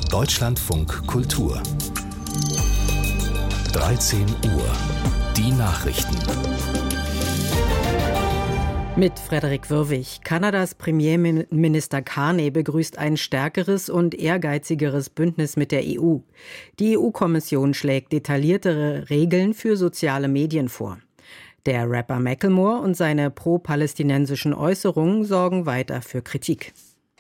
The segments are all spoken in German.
Deutschlandfunk Kultur 13 Uhr. Die Nachrichten. Mit Frederik Wirwig. Kanadas Premierminister Carney begrüßt ein stärkeres und ehrgeizigeres Bündnis mit der EU. Die EU-Kommission schlägt detailliertere Regeln für soziale Medien vor. Der Rapper Macklemore und seine pro-palästinensischen Äußerungen sorgen weiter für Kritik.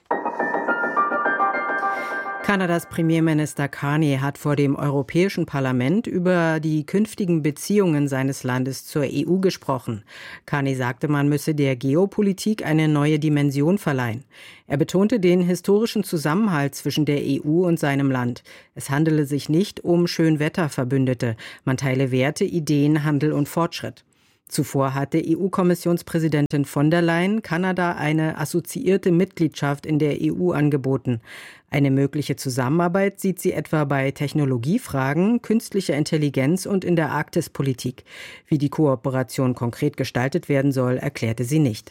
Kanadas Premierminister Carney hat vor dem Europäischen Parlament über die künftigen Beziehungen seines Landes zur EU gesprochen. Carney sagte, man müsse der Geopolitik eine neue Dimension verleihen. Er betonte den historischen Zusammenhalt zwischen der EU und seinem Land. Es handele sich nicht um Schönwetterverbündete. Man teile Werte, Ideen, Handel und Fortschritt. Zuvor hatte EU-Kommissionspräsidentin von der Leyen Kanada eine assoziierte Mitgliedschaft in der EU angeboten. Eine mögliche Zusammenarbeit sieht sie etwa bei Technologiefragen, künstlicher Intelligenz und in der Arktispolitik. Wie die Kooperation konkret gestaltet werden soll, erklärte sie nicht.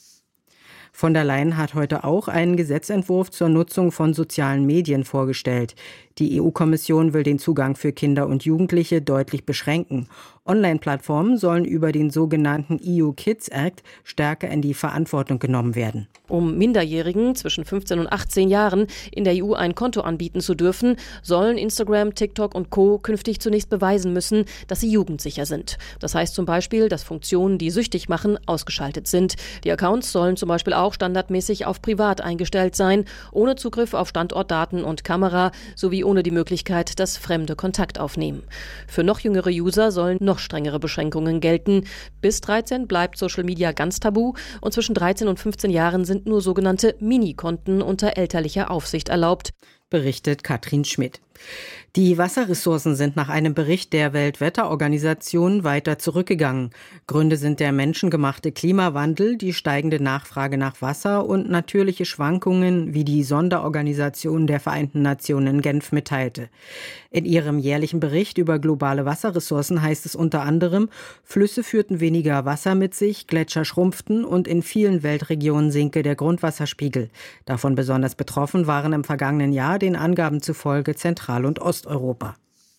Von der Leyen hat heute auch einen Gesetzentwurf zur Nutzung von sozialen Medien vorgestellt. Die EU-Kommission will den Zugang für Kinder und Jugendliche deutlich beschränken. Online-Plattformen sollen über den sogenannten EU Kids Act stärker in die Verantwortung genommen werden. Um Minderjährigen zwischen 15 und 18 Jahren in der EU ein Konto anbieten zu dürfen, sollen Instagram, TikTok und Co. künftig zunächst beweisen müssen, dass sie jugendsicher sind. Das heißt zum Beispiel, dass Funktionen, die süchtig machen, ausgeschaltet sind. Die Accounts sollen zum Beispiel auch standardmäßig auf privat eingestellt sein, ohne Zugriff auf Standortdaten und Kamera, sowie ohne die Möglichkeit, dass Fremde Kontakt aufnehmen. Für noch jüngere User sollen noch strengere Beschränkungen gelten. Bis 13 bleibt Social Media ganz tabu und zwischen 13 und 15 Jahren sind nur sogenannte Mini-Konten unter elterlicher Aufsicht erlaubt, berichtet Katrin Schmidt. Die Wasserressourcen sind nach einem Bericht der Weltwetterorganisation weiter zurückgegangen. Gründe sind der menschengemachte Klimawandel, die steigende Nachfrage nach Wasser und natürliche Schwankungen, wie die Sonderorganisation der Vereinten Nationen in Genf mitteilte. In ihrem jährlichen Bericht über globale Wasserressourcen heißt es unter anderem, Flüsse führten weniger Wasser mit sich, Gletscher schrumpften und in vielen Weltregionen sinke der Grundwasserspiegel. Davon besonders betroffen waren im vergangenen Jahr den Angaben zufolge Zentral- und Osteuropa.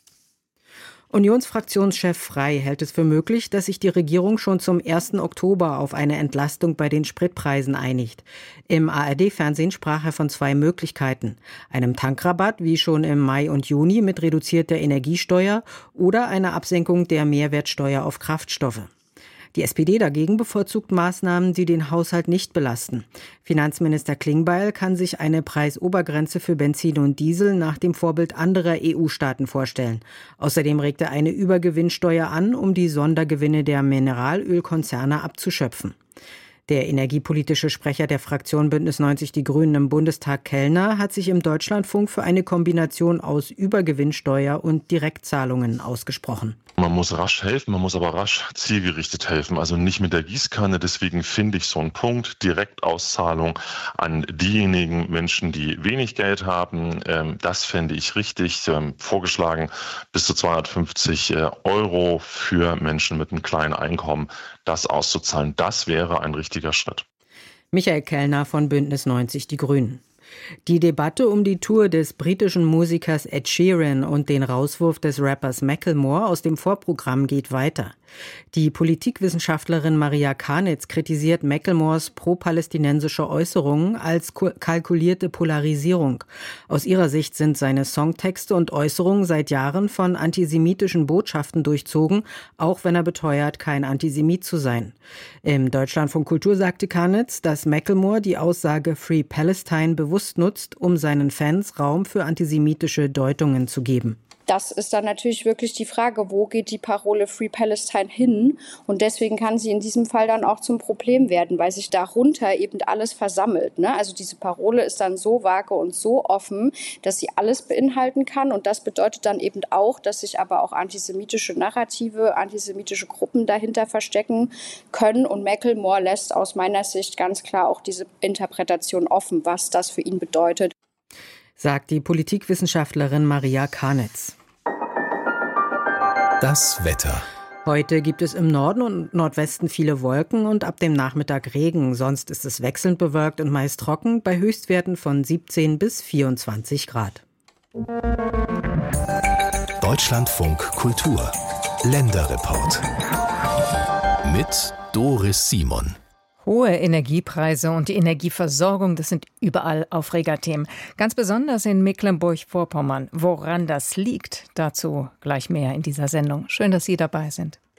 Unionsfraktionschef Frey hält es für möglich, dass sich die Regierung schon zum 1. Oktober auf eine Entlastung bei den Spritpreisen einigt. Im ARD-Fernsehen sprach er von 2 Möglichkeiten. Einem Tankrabatt, wie schon im Mai und Juni mit reduzierter Energiesteuer, oder einer Absenkung der Mehrwertsteuer auf Kraftstoffe. Die SPD dagegen bevorzugt Maßnahmen, die den Haushalt nicht belasten. Finanzminister Klingbeil kann sich eine Preisobergrenze für Benzin und Diesel nach dem Vorbild anderer EU-Staaten vorstellen. Außerdem regt er eine Übergewinnsteuer an, um die Sondergewinne der Mineralölkonzerne abzuschöpfen. Der energiepolitische Sprecher der Fraktion Bündnis 90 Die Grünen im Bundestag, Kellner, hat sich im Deutschlandfunk für eine Kombination aus Übergewinnsteuer und Direktzahlungen ausgesprochen. Man muss rasch helfen, man muss aber rasch zielgerichtet helfen, also nicht mit der Gießkanne. Deswegen finde ich so einen Punkt, Direktauszahlung an diejenigen Menschen, die wenig Geld haben. Das fände ich richtig. Vorgeschlagen bis zu 250 € für Menschen mit einem kleinen Einkommen, das auszuzahlen. Das wäre ein richtiger Schritt. Michael Kellner von Bündnis 90 Die Grünen. Die Debatte um die Tour des britischen Musikers Ed Sheeran und den Rauswurf des Rappers Macklemore aus dem Vorprogramm geht weiter. Die Politikwissenschaftlerin Maria Karnitz kritisiert Macklemores pro-palästinensische Äußerungen als kalkulierte Polarisierung. Aus ihrer Sicht sind seine Songtexte und Äußerungen seit Jahren von antisemitischen Botschaften durchzogen, auch wenn er beteuert, kein Antisemit zu sein. Im Deutschlandfunk Kultur sagte Karnitz, dass Macklemore die Aussage Free Palestine bewusst nutzt, um seinen Fans Raum für antisemitische Deutungen zu geben. Das ist dann natürlich wirklich die Frage, wo geht die Parole Free Palestine hin? Und deswegen kann sie in diesem Fall dann auch zum Problem werden, weil sich darunter eben alles versammelt, ne? Also diese Parole ist dann so vage und so offen, dass sie alles beinhalten kann. Und das bedeutet dann eben auch, dass sich aber auch antisemitische Narrative, antisemitische Gruppen dahinter verstecken können. Und Macklemore lässt aus meiner Sicht ganz klar auch diese Interpretation offen, was das für ihn bedeutet. Sagt die Politikwissenschaftlerin Maria Karnitz. Das Wetter. Heute gibt es im Norden und Nordwesten viele Wolken und ab dem Nachmittag Regen. Sonst ist es wechselnd bewölkt und meist trocken bei Höchstwerten von 17 bis 24 Grad. Deutschlandfunk Kultur Länderreport mit Doris Simon. Hohe Energiepreise und die Energieversorgung, das sind überall Aufregerthemen. Ganz besonders in Mecklenburg-Vorpommern. Woran das liegt, dazu gleich mehr in dieser Sendung. Schön, dass Sie dabei sind.